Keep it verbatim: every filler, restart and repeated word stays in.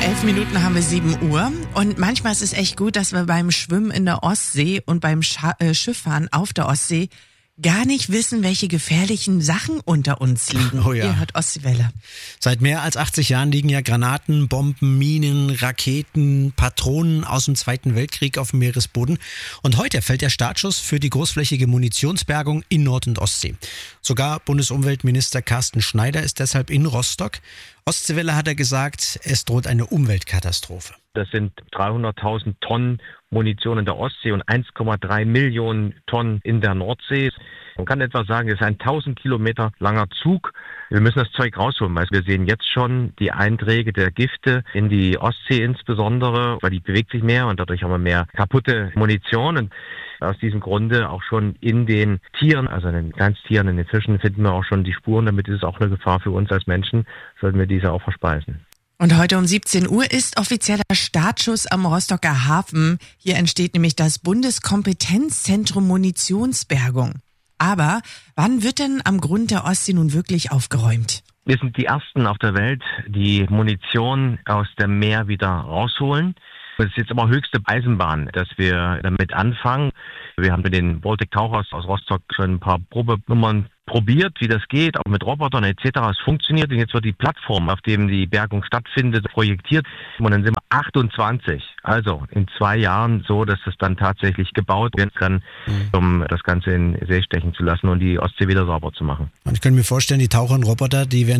Elf Minuten haben wir sieben Uhr und manchmal ist es echt gut, dass wir beim Schwimmen in der Ostsee und beim Scha- äh, Schifffahren auf der Ostsee gar nicht wissen, welche gefährlichen Sachen unter uns liegen. Oh ja. Ihr hört Ostseewelle. Seit mehr als achtzig Jahren liegen ja Granaten, Bomben, Minen, Raketen, Patronen aus dem Zweiten Weltkrieg auf dem Meeresboden. Und heute fällt der Startschuss für die großflächige Munitionsbergung in Nord- und Ostsee. Sogar Bundesumweltminister Carsten Schneider ist deshalb in Rostock. Ostseewelle hat er gesagt, es droht eine Umweltkatastrophe. Das sind dreihunderttausend Tonnen Munition in der Ostsee und eins Komma drei Millionen Tonnen in der Nordsee. Man kann etwa sagen, es ist ein tausend Kilometer langer Zug. Wir müssen das Zeug rausholen, weil wir sehen jetzt schon die Einträge der Gifte in die Ostsee insbesondere, weil die bewegt sich mehr und dadurch haben wir mehr kaputte Munition. Und aus diesem Grunde auch schon in den Tieren, also in den Kleinsttieren, in den Fischen, finden wir auch schon die Spuren. Damit ist es auch eine Gefahr für uns als Menschen, sollten wir diese auch verspeisen. Und heute um siebzehn Uhr ist offizieller Startschuss am Rostocker Hafen. Hier entsteht nämlich das Bundeskompetenzzentrum Munitionsbergung. Aber wann wird denn am Grund der Ostsee nun wirklich aufgeräumt? Wir sind die Ersten auf der Welt, die Munition aus dem Meer wieder rausholen. Es ist jetzt aber höchste Eisenbahn, dass wir damit anfangen. Wir haben mit den Baltic Tauchers aus Rostock schon ein paar Probenummern probiert, wie das geht, auch mit Robotern et cetera. Es funktioniert und jetzt wird die Plattform, auf dem die Bergung stattfindet, projektiert. Und dann sind wir achtundzwanzig, also in zwei Jahren so, dass es dann tatsächlich gebaut werden kann, um das Ganze in See stechen zu lassen und die Ostsee wieder sauber zu machen. Und ich kann mir vorstellen, die Taucher und Roboter, die werden